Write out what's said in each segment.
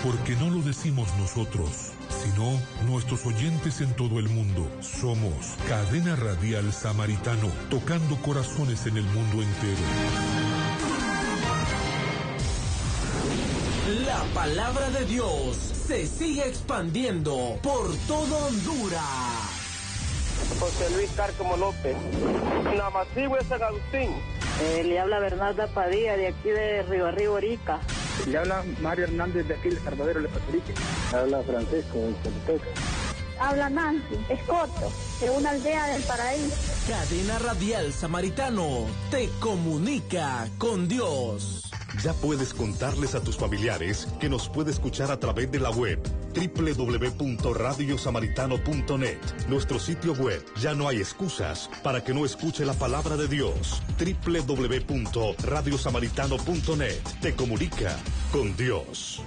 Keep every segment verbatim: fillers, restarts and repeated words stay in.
Porque no lo decimos nosotros, sino nuestros oyentes en todo el mundo. Somos Cadena Radial Samaritano, tocando corazones en el mundo entero. La palabra de Dios se sigue expandiendo por todo Honduras. José Luis Cárcamo López, Namacigüe de San Agustín. Eh, le habla Bernarda Padilla, de aquí de Río Arriba, Orica. Le habla Mario Hernández, de aquí de Salvador, de Pastorique. Habla Francisco, de Choluteca. Habla Nancy Escoto, de una aldea del Paraíso. Cadena Radial Samaritano te comunica con Dios. Ya puedes contarles a tus familiares que nos puede escuchar a través de la web doble u doble u doble u punto radio samaritano punto net. Nuestro sitio web, ya no hay excusas para que no escuche la palabra de Dios. doble u doble u doble u punto radio samaritano punto net. Te comunica con Dios.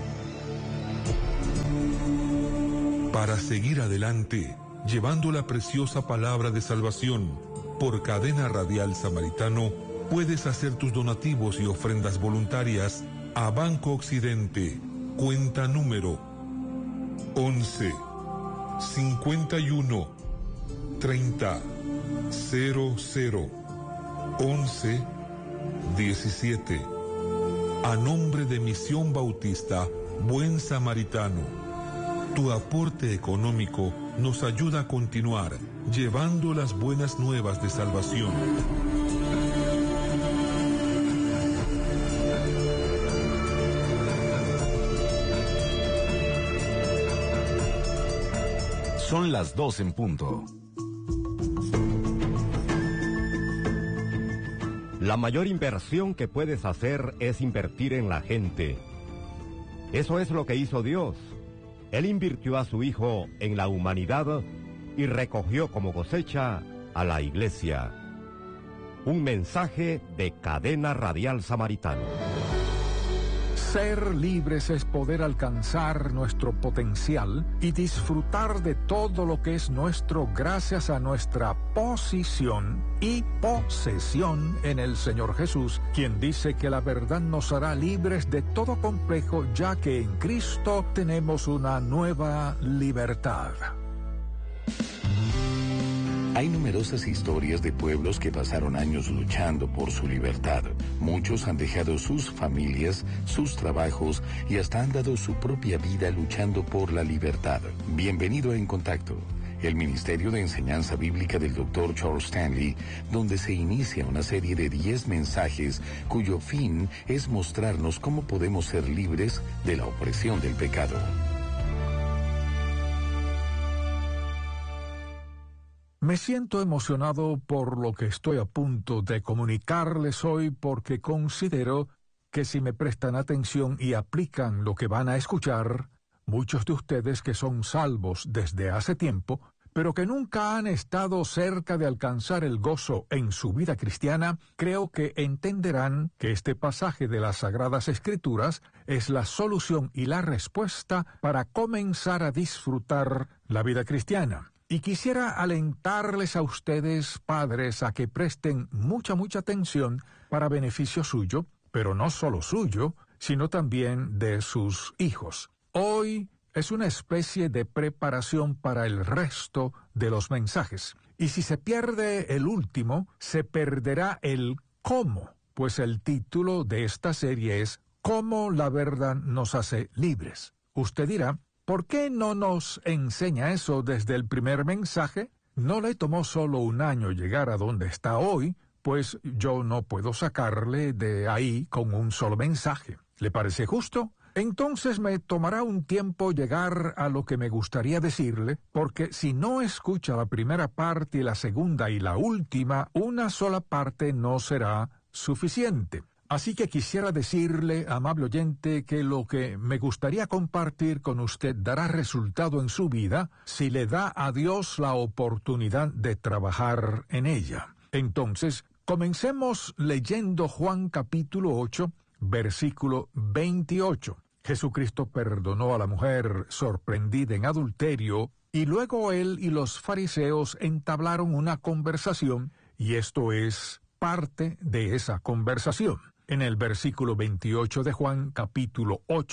Para seguir adelante, llevando la preciosa palabra de salvación por Cadena Radial Samaritano, puedes hacer tus donativos y ofrendas voluntarias a Banco Occidente, cuenta número once, cincuenta y uno, treinta, cero cero, once, diecisiete. A nombre de Misión Bautista Buen Samaritano, tu aporte económico nos ayuda a continuar llevando las buenas nuevas de salvación. Son las dos en punto. La mayor inversión que puedes hacer es invertir en la gente. Eso es lo que hizo Dios. Él invirtió a su Hijo en la humanidad y recogió como cosecha a la iglesia. Un mensaje de Cadena Radial Samaritano. Ser libres es poder alcanzar nuestro potencial y disfrutar de todo lo que es nuestro gracias a nuestra posición y posesión en el Señor Jesús, quien dice que la verdad nos hará libres de todo complejo, ya que en Cristo tenemos una nueva libertad. Hay numerosas historias de pueblos que pasaron años luchando por su libertad. Muchos han dejado sus familias, sus trabajos y hasta han dado su propia vida luchando por la libertad. Bienvenido a En Contacto, el Ministerio de Enseñanza Bíblica del doctor Charles Stanley, donde se inicia una serie de diez mensajes cuyo fin es mostrarnos cómo podemos ser libres de la opresión del pecado. Me siento emocionado por lo que estoy a punto de comunicarles hoy, porque considero que si me prestan atención y aplican lo que van a escuchar, muchos de ustedes que son salvos desde hace tiempo, pero que nunca han estado cerca de alcanzar el gozo en su vida cristiana, creo que entenderán que este pasaje de las Sagradas Escrituras es la solución y la respuesta para comenzar a disfrutar la vida cristiana. Y quisiera alentarles a ustedes, padres, a que presten mucha, mucha atención para beneficio suyo, pero no solo suyo, sino también de sus hijos. Hoy es una especie de preparación para el resto de los mensajes. Y si se pierde el último, se perderá el cómo, pues el título de esta serie es ¿Cómo la verdad nos hace libres? Usted dirá, ¿por qué no nos enseña eso desde el primer mensaje? No le tomó solo un año llegar a donde está hoy, pues yo no puedo sacarle de ahí con un solo mensaje. ¿Le parece justo? Entonces me tomará un tiempo llegar a lo que me gustaría decirle, porque si no escucha la primera parte y la segunda y la última, una sola parte no será suficiente. Así que quisiera decirle, amable oyente, que lo que me gustaría compartir con usted dará resultado en su vida si le da a Dios la oportunidad de trabajar en ella. Entonces, comencemos leyendo Juan capítulo ocho, versículo veintiocho. Jesucristo perdonó a la mujer sorprendida en adulterio, y luego él y los fariseos entablaron una conversación, y esto es parte de esa conversación. En el versículo veintiocho de Juan capítulo ocho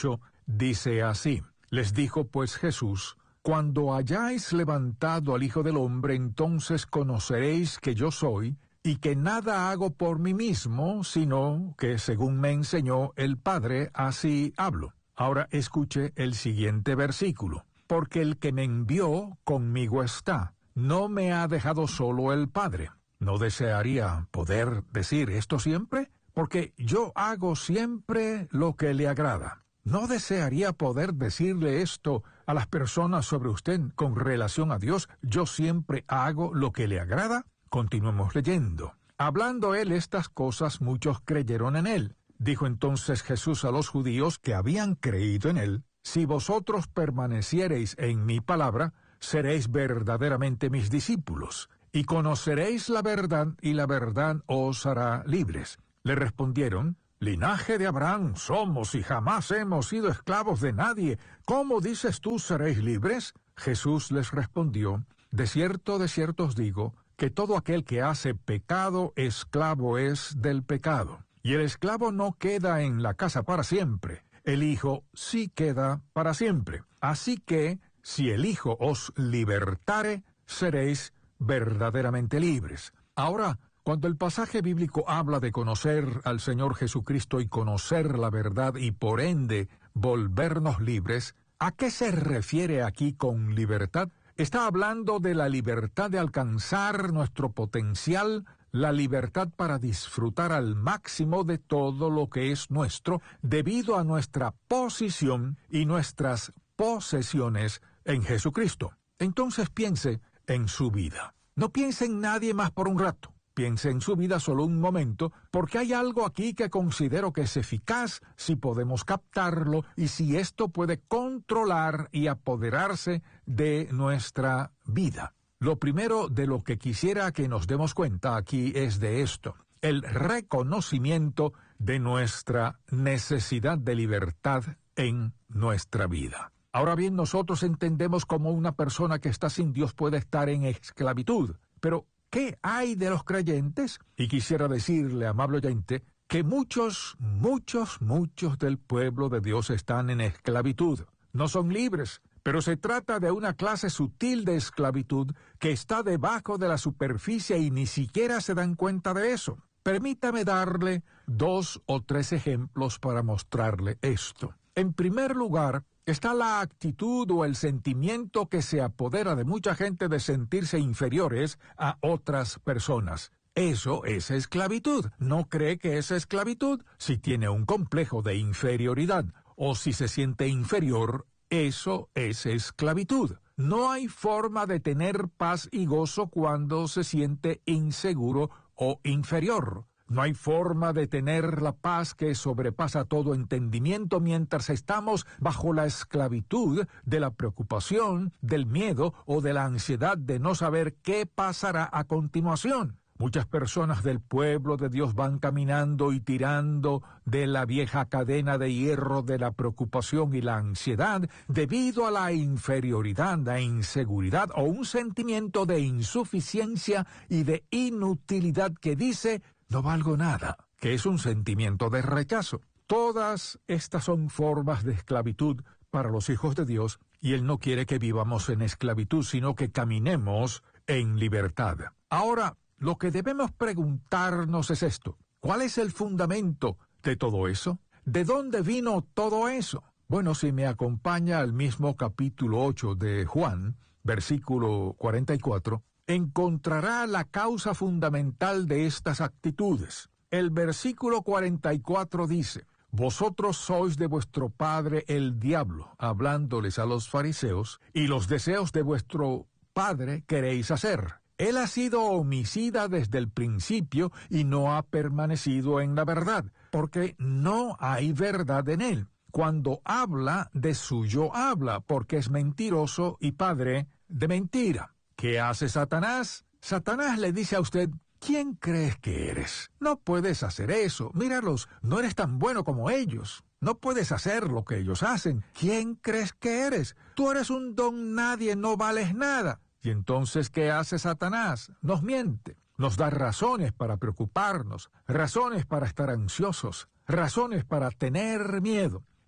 dice así: les dijo pues Jesús: cuando hayáis levantado al Hijo del Hombre, entonces conoceréis que yo soy, y que nada hago por mí mismo, sino que según me enseñó el Padre, así hablo. Ahora escuche el siguiente versículo: porque el que me envió conmigo está, no me ha dejado solo el Padre. ¿No desearía poder decir esto siempre? Porque yo hago siempre lo que le agrada. ¿No desearía poder decirle esto a las personas sobre usted con relación a Dios? Yo siempre hago lo que le agrada. Continuemos leyendo. Hablando él estas cosas, muchos creyeron en él. Dijo entonces Jesús a los judíos que habían creído en él: si vosotros permaneciereis en mi palabra, seréis verdaderamente mis discípulos, y conoceréis la verdad, y la verdad os hará libres. Le respondieron: linaje de Abraham somos y jamás hemos sido esclavos de nadie. ¿Cómo dices tú seréis libres? Jesús les respondió: de cierto, de cierto os digo, que todo aquel que hace pecado, esclavo es del pecado. Y el esclavo no queda en la casa para siempre, el Hijo sí queda para siempre. Así que, si el Hijo os libertare, seréis verdaderamente libres. Ahora, cuando el pasaje bíblico habla de conocer al Señor Jesucristo y conocer la verdad y por ende volvernos libres, ¿a qué se refiere aquí con libertad? Está hablando de la libertad de alcanzar nuestro potencial, la libertad para disfrutar al máximo de todo lo que es nuestro debido a nuestra posición y nuestras posesiones en Jesucristo. Entonces piense en su vida. No piense en nadie más por un rato. Piense en su vida solo un momento, porque hay algo aquí que considero que es eficaz si podemos captarlo y si esto puede controlar y apoderarse de nuestra vida. Lo primero de lo que quisiera que nos demos cuenta aquí es de esto: el reconocimiento de nuestra necesidad de libertad en nuestra vida. Ahora bien, nosotros entendemos cómo una persona que está sin Dios puede estar en esclavitud, pero ¿qué hay de los creyentes? Y quisiera decirle, amable oyente, que muchos, muchos, muchos del pueblo de Dios están en esclavitud. No son libres, pero se trata de una clase sutil de esclavitud que está debajo de la superficie y ni siquiera se dan cuenta de eso. Permítame darle dos o tres ejemplos para mostrarle esto. En primer lugar, está la actitud o el sentimiento que se apodera de mucha gente de sentirse inferiores a otras personas. Eso es esclavitud. ¿No cree que es esclavitud? Si tiene un complejo de inferioridad o si se siente inferior, eso es esclavitud. No hay forma de tener paz y gozo cuando se siente inseguro o inferior. No hay forma de tener la paz que sobrepasa todo entendimiento mientras estamos bajo la esclavitud de la preocupación, del miedo o de la ansiedad de no saber qué pasará a continuación. Muchas personas del pueblo de Dios van caminando y tirando de la vieja cadena de hierro de la preocupación y la ansiedad debido a la inferioridad, la inseguridad o un sentimiento de insuficiencia y de inutilidad que dice: no valgo nada, que es un sentimiento de rechazo. Todas estas son formas de esclavitud para los hijos de Dios, y Él no quiere que vivamos en esclavitud, sino que caminemos en libertad. Ahora, lo que debemos preguntarnos es esto: ¿cuál es el fundamento de todo eso? ¿De dónde vino todo eso? Bueno, si me acompaña al mismo capítulo ocho de Juan, versículo cuarenta y cuatro, encontrará la causa fundamental de estas actitudes. El versículo cuarenta y cuatro dice: vosotros sois de vuestro padre el diablo, hablándoles a los fariseos, y los deseos de vuestro padre queréis hacer. Él ha sido homicida desde el principio y no ha permanecido en la verdad, porque no hay verdad en él. Cuando habla, de suyo habla, porque es mentiroso y padre de mentira. ¿Qué hace Satanás? Satanás le dice a usted: ¿quién crees que eres? No puedes hacer eso. Míralos, no eres tan bueno como ellos. No puedes hacer lo que ellos hacen. ¿Quién crees que eres? Tú eres un don nadie, no vales nada. Y entonces, ¿qué hace Satanás? Nos miente. Nos da razones para preocuparnos, razones para estar ansiosos, razones para tener miedo.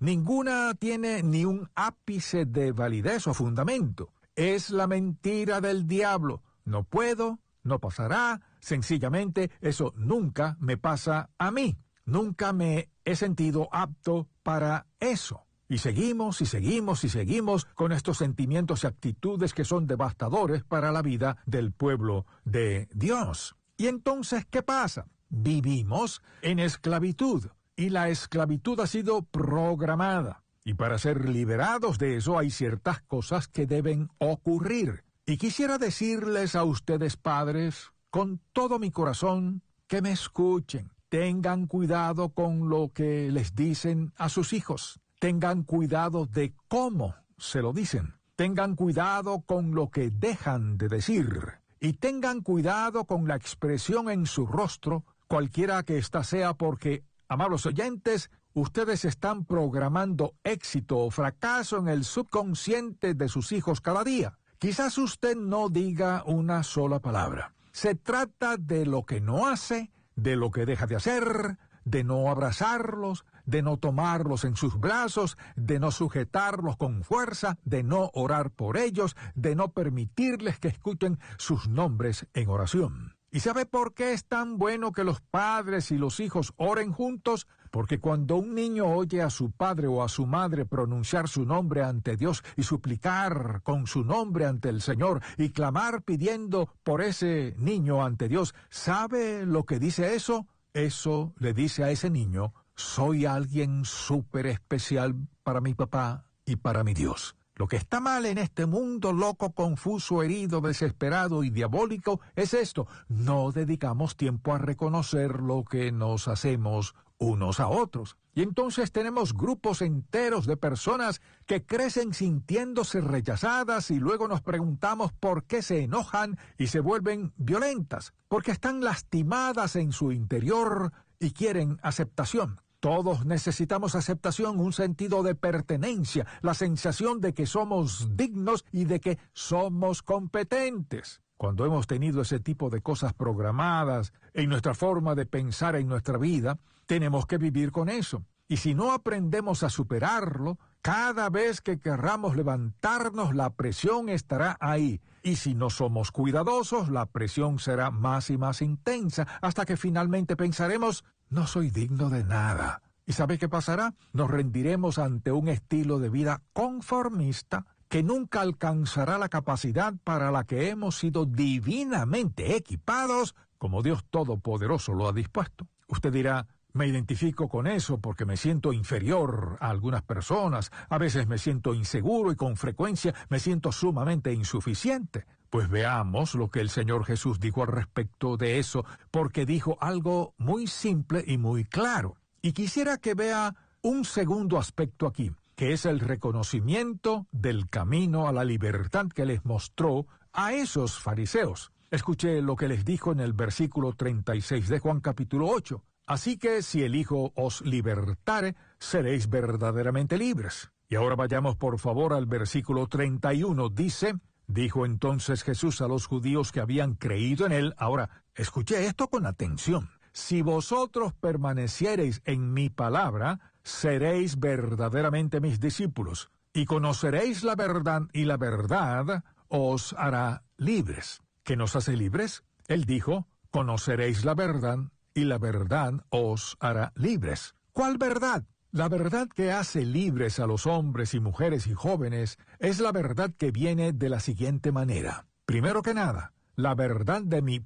Ninguna tiene ni un ápice de validez o fundamento. Es la mentira del diablo. No puedo, no pasará, sencillamente eso nunca me pasa a mí. Nunca me he sentido apto para eso. Y seguimos y seguimos y seguimos con estos sentimientos y actitudes que son devastadores para la vida del pueblo de Dios. Y entonces, ¿qué pasa? Vivimos en esclavitud. Y la esclavitud ha sido programada. Y para ser liberados de eso hay ciertas cosas que deben ocurrir. Y quisiera decirles a ustedes, padres, con todo mi corazón, que me escuchen. Tengan cuidado con lo que les dicen a sus hijos. Tengan cuidado de cómo se lo dicen. Tengan cuidado con lo que dejan de decir. Y tengan cuidado con la expresión en su rostro, cualquiera que ésta sea, porque, amables oyentes, ustedes están programando éxito o fracaso en el subconsciente de sus hijos cada día. Quizás usted no diga una sola palabra. Se trata de lo que no hace, de lo que deja de hacer, de no abrazarlos, de no tomarlos en sus brazos, de no sujetarlos con fuerza, de no orar por ellos, de no permitirles que escuchen sus nombres en oración. ¿Y sabe por qué es tan bueno que los padres y los hijos oren juntos? Porque cuando un niño oye a su padre o a su madre pronunciar su nombre ante Dios y suplicar con su nombre ante el Señor y clamar pidiendo por ese niño ante Dios, ¿sabe lo que dice eso? Eso le dice a ese niño: soy alguien súper especial para mi papá y para mi Dios. Lo que está mal en este mundo loco, confuso, herido, desesperado y diabólico es esto: no dedicamos tiempo a reconocer lo que nos hacemos unos a otros. Y entonces tenemos grupos enteros de personas que crecen sintiéndose rechazadas y luego nos preguntamos por qué se enojan y se vuelven violentas, porque están lastimadas en su interior y quieren aceptación. Todos necesitamos aceptación, un sentido de pertenencia, la sensación de que somos dignos y de que somos competentes. Cuando hemos tenido ese tipo de cosas programadas en nuestra forma de pensar en nuestra vida, tenemos que vivir con eso. Y si no aprendemos a superarlo, cada vez que querramos levantarnos, la presión estará ahí. Y si no somos cuidadosos, la presión será más y más intensa, hasta que finalmente pensaremos: no soy digno de nada. ¿Y sabe qué pasará? Nos rendiremos ante un estilo de vida conformista que nunca alcanzará la capacidad para la que hemos sido divinamente equipados, como Dios Todopoderoso lo ha dispuesto. Usted dirá: me identifico con eso porque me siento inferior a algunas personas, a veces me siento inseguro y con frecuencia me siento sumamente insuficiente. Pues veamos lo que el Señor Jesús dijo al respecto de eso, porque dijo algo muy simple y muy claro. Y quisiera que vea un segundo aspecto aquí, que es el reconocimiento del camino a la libertad que les mostró a esos fariseos. Escuché lo que les dijo en el versículo treinta y seis de Juan capítulo ocho. Así que si el Hijo os libertare, seréis verdaderamente libres. Y ahora vayamos por favor al versículo treinta y uno. Dice: dijo entonces Jesús a los judíos que habían creído en él. Ahora, escuché esto con atención. Si vosotros permaneciereis en mi palabra, seréis verdaderamente mis discípulos, y conoceréis la verdad, y la verdad os hará libres. ¿Qué nos hace libres? Él dijo: conoceréis la verdad, y la verdad os hará libres. ¿Cuál verdad? La verdad que hace libres a los hombres y mujeres y jóvenes es la verdad que viene de la siguiente manera. Primero que nada, la verdad de mi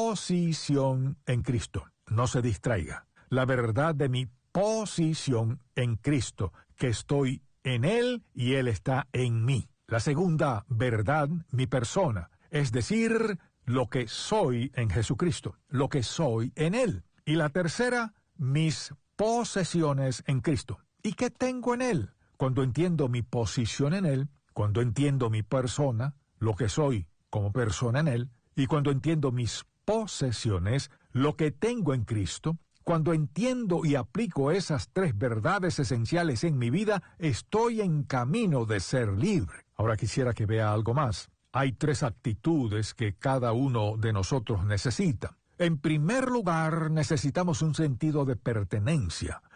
posición en Cristo. No se distraiga. La verdad de mi posición en Cristo, que estoy en Él y Él está en mí. La segunda verdad, mi persona, es decir, lo que soy en Jesucristo, lo que soy en Él. Y la tercera, mis posesiones en Cristo. ¿Y qué tengo en Él? Cuando entiendo mi posición en Él, cuando entiendo mi persona, lo que soy como persona en Él, y cuando entiendo mis posesiones, lo que tengo en Cristo, cuando entiendo y aplico esas tres verdades esenciales en mi vida, estoy en camino de ser libre. Ahora quisiera que vea algo más. Hay tres actitudes que cada uno de nosotros necesita. En primer lugar, necesitamos un sentido de pertenencia.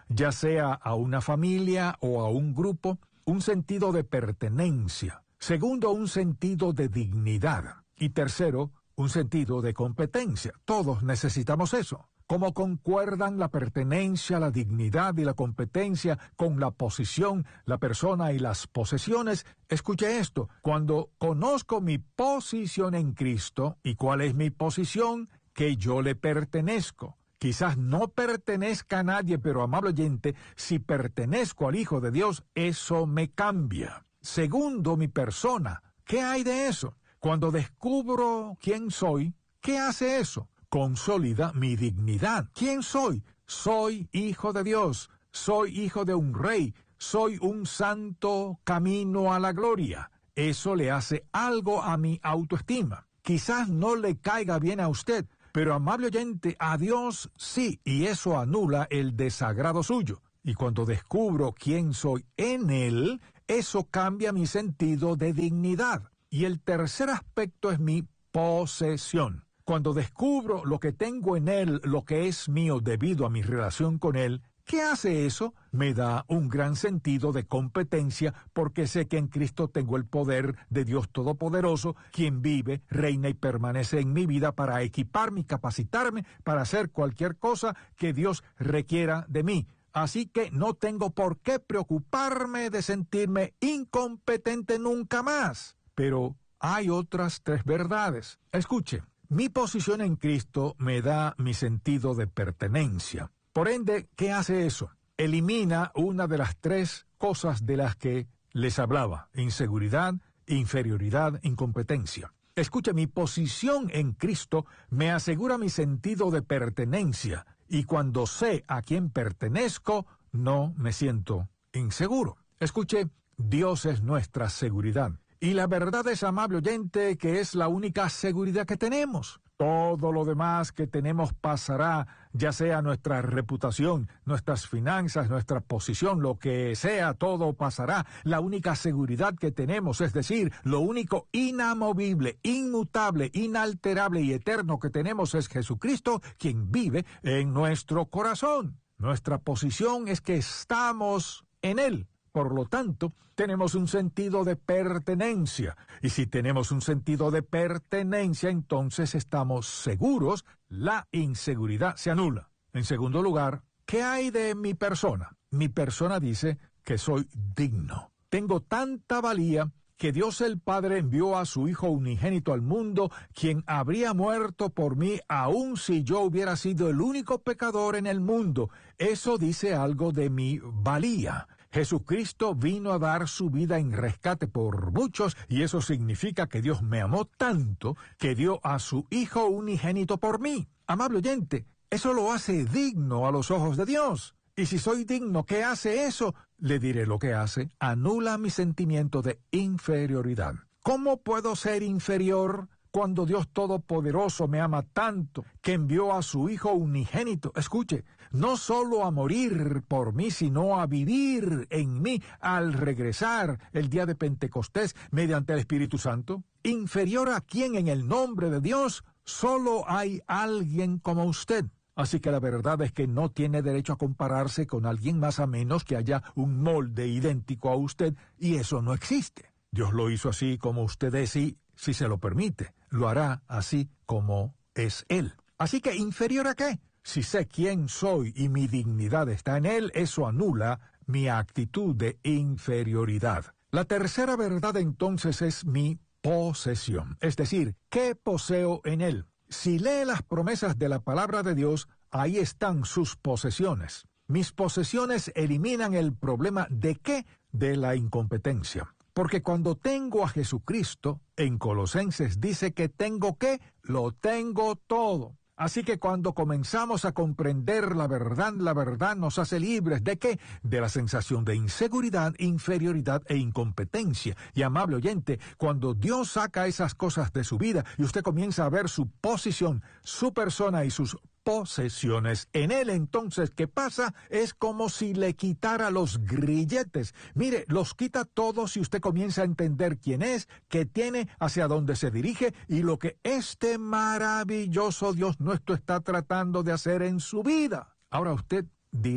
ya sea a una familia o a un grupo, un sentido de pertenencia. Segundo, un sentido de dignidad. Y tercero, un sentido de competencia. Todos necesitamos eso. ¿Cómo concuerdan la pertenencia, la dignidad y la competencia con la posición, la persona y las posesiones? Escuche esto. Cuando conozco mi posición en Cristo, ¿y cuál es mi posición? Que yo le pertenezco. Quizás no pertenezca a nadie, pero amable oyente, si pertenezco al Hijo de Dios, eso me cambia. Segundo, mi persona. ¿Qué hay de eso? Cuando descubro quién soy, ¿qué hace eso? Consolida mi dignidad. ¿Quién soy? Soy hijo de Dios. Soy hijo de un rey. Soy un santo camino a la gloria. Eso le hace algo a mi autoestima. Quizás no le caiga bien a usted, pero amable oyente, a Dios sí, y eso anula el desagrado suyo. Y cuando descubro quién soy en Él, eso cambia mi sentido de dignidad. Y el tercer aspecto es mi posesión. Cuando descubro lo que tengo en Él, lo que es mío debido a mi relación con Él, ¿qué hace eso? Me da un gran sentido de competencia porque sé que en Cristo tengo el poder de Dios Todopoderoso, quien vive, reina y permanece en mi vida para equiparme y capacitarme para hacer cualquier cosa que Dios requiera de mí. Así que no tengo por qué preocuparme de sentirme incompetente nunca más. Pero hay otras tres verdades. Escuche. Mi posición en Cristo me da mi sentido de pertenencia. Por ende, ¿qué hace eso? Elimina una de las tres cosas de las que les hablaba: inseguridad, inferioridad, incompetencia. Escuche, mi posición en Cristo me asegura mi sentido de pertenencia, y cuando sé a quién pertenezco, no me siento inseguro. Escuche, Dios es nuestra seguridad. Y la verdad es, amable oyente, que es la única seguridad que tenemos. Todo lo demás que tenemos pasará, ya sea nuestra reputación, nuestras finanzas, nuestra posición, lo que sea, todo pasará. La única seguridad que tenemos, es decir, lo único inamovible, inmutable, inalterable y eterno que tenemos es Jesucristo, quien vive en nuestro corazón. Nuestra posición es que estamos en Él. Por lo tanto, tenemos un sentido de pertenencia. Y si tenemos un sentido de pertenencia, entonces estamos seguros, la inseguridad se anula. En segundo lugar, ¿qué hay de mi persona? Mi persona dice que soy digno. Tengo tanta valía que Dios el Padre envió a su Hijo unigénito al mundo, quien habría muerto por mí aun si yo hubiera sido el único pecador en el mundo. Eso dice algo de mi valía. Jesucristo vino a dar su vida en rescate por muchos, y eso significa que Dios me amó tanto que dio a su Hijo unigénito por mí. Amable oyente, eso lo hace digno a los ojos de Dios. Y si soy digno, ¿qué hace eso? Le diré lo que hace. Anula mi sentimiento de inferioridad. ¿Cómo puedo ser inferior cuando Dios Todopoderoso me ama tanto que envió a su Hijo unigénito? Escuche, no solo a morir por mí, sino a vivir en mí al regresar el día de Pentecostés mediante el Espíritu Santo. ¿Inferior a quién en el nombre de Dios? Solo hay alguien como usted. Así que la verdad es que no tiene derecho a compararse con alguien más a menos que haya un molde idéntico a usted, y eso no existe. Dios lo hizo así como usted es y, si se lo permite, lo hará así como es Él. Así que, ¿inferior a qué? Si sé quién soy y mi dignidad está en Él, eso anula mi actitud de inferioridad. La tercera verdad entonces es mi posesión, es decir, ¿qué poseo en Él? Si lee las promesas de la palabra de Dios, ahí están sus posesiones. Mis posesiones eliminan el problema ¿de qué? De la incompetencia. Porque cuando tengo a Jesucristo, en Colosenses dice que tengo ¿qué? Lo tengo todo. Así que cuando comenzamos a comprender la verdad, la verdad nos hace libres ¿de qué? De la sensación de inseguridad, inferioridad e incompetencia. Y amable oyente, cuando Dios saca esas cosas de su vida y usted comienza a ver su posición, su persona y sus posesiones en Él, entonces, ¿qué pasa? Es como si le quitara los grilletes. Mire, los quita todos y usted comienza a entender quién es, qué tiene, hacia dónde se dirige y lo que este maravilloso Dios nuestro está tratando de hacer en su vida. Ahora usted dirá,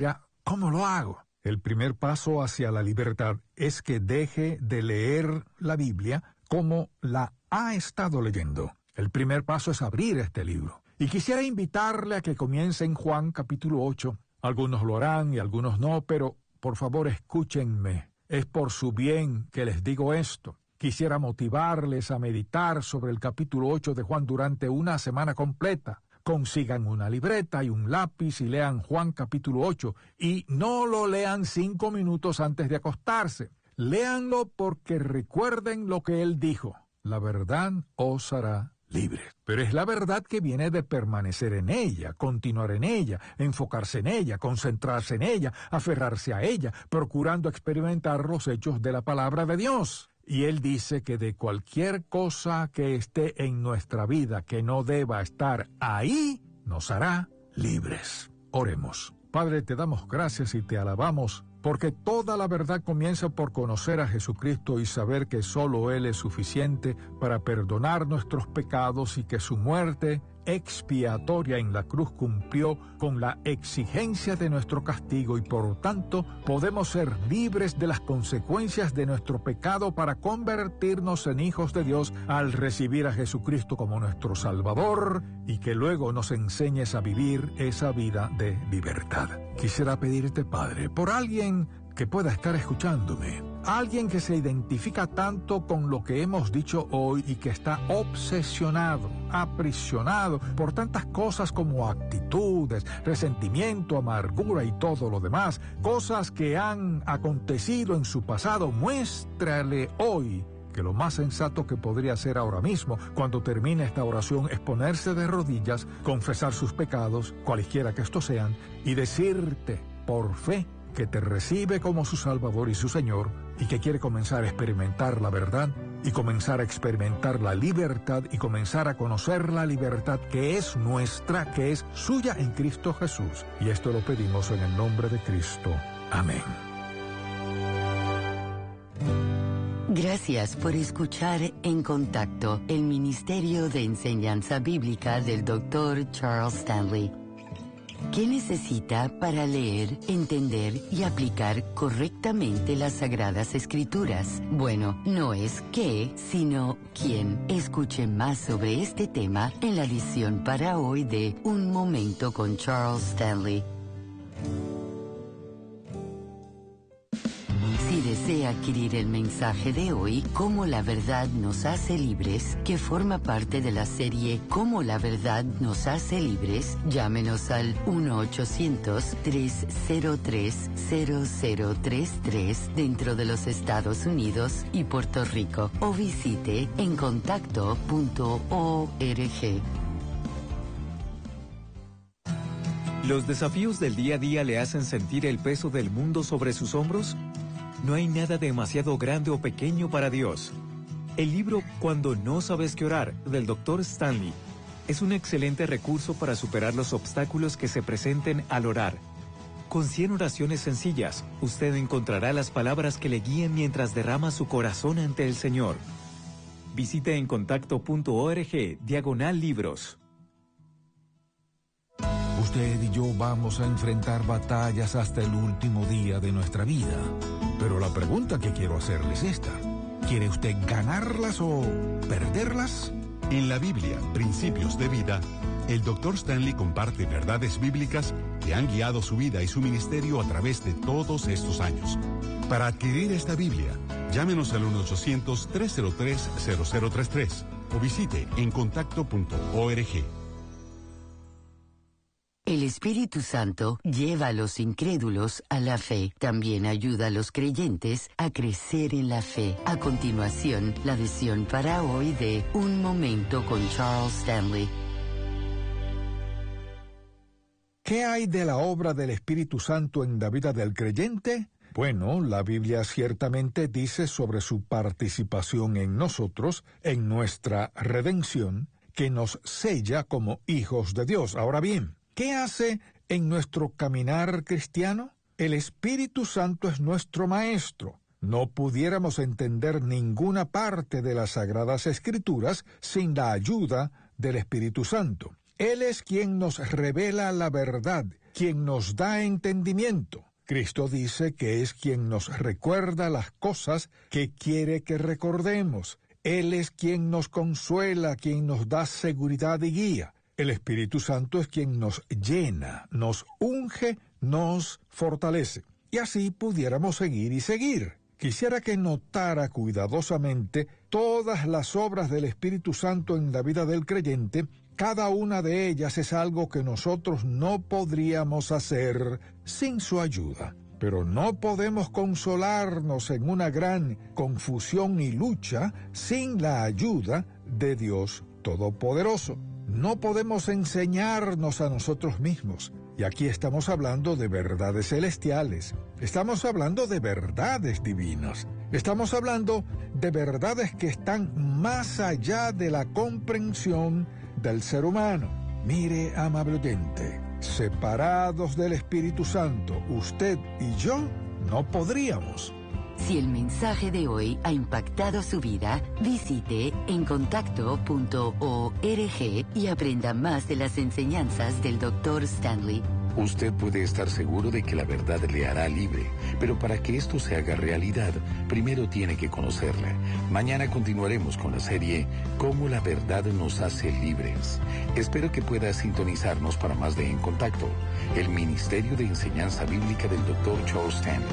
¿Cómo lo hago? El primer paso hacia la libertad es que deje de leer la Biblia como la ha estado leyendo. El primer paso es abrir este libro. Y quisiera invitarle a que comience en Juan capítulo ocho. Algunos lo harán y algunos no, pero por favor escúchenme. Es por su bien que les digo esto. Quisiera motivarles a meditar sobre el capítulo ocho de Juan durante una semana completa. Consigan una libreta y un lápiz y lean Juan capítulo ocho. Y no lo lean cinco minutos antes de acostarse. Léanlo porque recuerden lo que él dijo. La verdad os hará libres. Pero es la verdad que viene de permanecer en ella, continuar en ella, enfocarse en ella, concentrarse en ella, aferrarse a ella, procurando experimentar los hechos de la palabra de Dios. Y él dice que de cualquier cosa que esté en nuestra vida que no deba estar ahí, nos hará libres. Oremos. Padre, te damos gracias y te alabamos, porque toda la verdad comienza por conocer a Jesucristo y saber que solo Él es suficiente para perdonar nuestros pecados y que su muerte expiatoria en la cruz cumplió con la exigencia de nuestro castigo y por tanto podemos ser libres de las consecuencias de nuestro pecado para convertirnos en hijos de Dios al recibir a Jesucristo como nuestro Salvador y que luego nos enseñes a vivir esa vida de libertad. Quisiera pedirte, Padre, por alguien que pueda estar escuchándome, alguien que se identifica tanto con lo que hemos dicho hoy y que está obsesionado, aprisionado por tantas cosas como actitudes, resentimiento, amargura y todo lo demás, cosas que han acontecido en su pasado. Muéstrale hoy que lo más sensato que podría hacer ahora mismo, cuando termine esta oración, es ponerse de rodillas, confesar sus pecados, cualesquiera que estos sean, y decirte por fe que te recibe como su Salvador y su Señor, y que quiere comenzar a experimentar la verdad, y comenzar a experimentar la libertad, y comenzar a conocer la libertad que es nuestra, que es suya en Cristo Jesús. Y esto lo pedimos en el nombre de Cristo. Amén. Gracias por escuchar En Contacto, el Ministerio de Enseñanza Bíblica del doctor Charles Stanley. ¿Qué necesita para leer, entender y aplicar correctamente las Sagradas Escrituras? Bueno, no es qué, sino quién. Escuche más sobre este tema en la edición para hoy de Un Momento con Charles Stanley. Si desea adquirir el mensaje de hoy, Cómo la verdad nos hace libres, que forma parte de la serie Cómo la verdad nos hace libres, llámenos al uno ochocientos, tres cero tres, cero cero tres tres dentro de los Estados Unidos y Puerto Rico o visite en contacto punto org. ¿Los desafíos del día a día le hacen sentir el peso del mundo sobre sus hombros? No hay nada demasiado grande o pequeño para Dios. El libro Cuando no sabes qué orar, del doctor Stanley, es un excelente recurso para superar los obstáculos que se presenten al orar. Con cien oraciones sencillas, usted encontrará las palabras que le guíen mientras derrama su corazón ante el Señor. Visite en contacto punto org, diagonal libros. Usted y yo vamos a enfrentar batallas hasta el último día de nuestra vida. Pero la pregunta que quiero hacerle es esta. ¿Quiere usted ganarlas o perderlas? En la Biblia, Principios de Vida, el doctor Stanley comparte verdades bíblicas que han guiado su vida y su ministerio a través de todos estos años. Para adquirir esta Biblia, llámenos al uno ochocientos, tres cero tres, cero cero tres tres o visite en contacto punto org. El Espíritu Santo lleva a los incrédulos a la fe. También ayuda a los creyentes a crecer en la fe. A continuación, la edición para hoy de Un Momento con Charles Stanley. ¿Qué hay de la obra del Espíritu Santo en la vida del creyente? Bueno, la Biblia ciertamente dice sobre su participación en nosotros, en nuestra redención, que nos sella como hijos de Dios. Ahora bien, ¿qué hace en nuestro caminar cristiano? El Espíritu Santo es nuestro maestro. No pudiéramos entender ninguna parte de las Sagradas Escrituras sin la ayuda del Espíritu Santo. Él es quien nos revela la verdad, quien nos da entendimiento. Cristo dice que es quien nos recuerda las cosas que quiere que recordemos. Él es quien nos consuela, quien nos da seguridad y guía. El Espíritu Santo es quien nos llena, nos unge, nos fortalece. Y así pudiéramos seguir y seguir. Quisiera que notara cuidadosamente todas las obras del Espíritu Santo en la vida del creyente. Cada una de ellas es algo que nosotros no podríamos hacer sin su ayuda. Pero no podemos consolarnos en una gran confusión y lucha sin la ayuda de Dios Todopoderoso. No podemos enseñarnos a nosotros mismos. Y aquí estamos hablando de verdades celestiales. Estamos hablando de verdades divinas. Estamos hablando de verdades que están más allá de la comprensión del ser humano. Mire, amable oyente, separados del Espíritu Santo, usted y yo no podríamos. Si el mensaje de hoy ha impactado su vida, visite encontacto punto org y aprenda más de las enseñanzas del doctor Stanley. Usted puede estar seguro de que la verdad le hará libre, pero para que esto se haga realidad, primero tiene que conocerla. Mañana continuaremos con la serie Cómo la verdad nos hace libres. Espero que pueda sintonizarnos para más de En Contacto, el Ministerio de Enseñanza Bíblica del doctor Charles Stanley.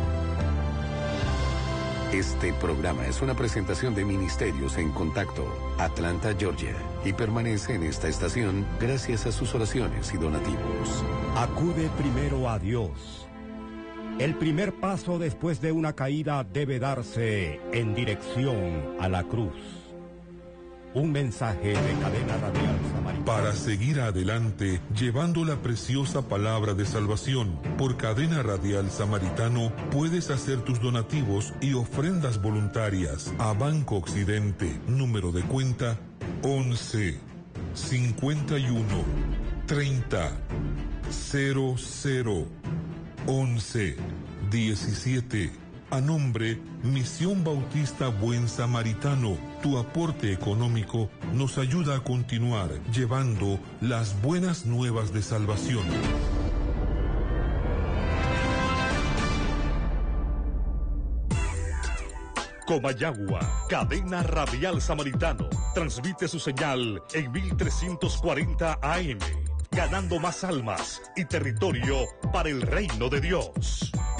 Este programa es una presentación de Ministerios en Contacto, Atlanta, Georgia, y permanece en esta estación gracias a sus oraciones y donativos. Acude primero a Dios. El primer paso después de una caída debe darse en dirección a la cruz. Un mensaje de Cadena Radial Samaritano. Para seguir adelante, llevando la preciosa palabra de salvación por Cadena Radial Samaritano, puedes hacer tus donativos y ofrendas voluntarias a Banco Occidente, número de cuenta once, cincuenta y uno, treinta, cero cero, once, diecisiete. A nombre Misión Bautista Buen Samaritano, tu aporte económico nos ayuda a continuar llevando las buenas nuevas de salvación. Comayagua, Cadena Radial Samaritano, transmite su señal en mil trescientos cuarenta A M, ganando más almas y territorio para el reino de Dios.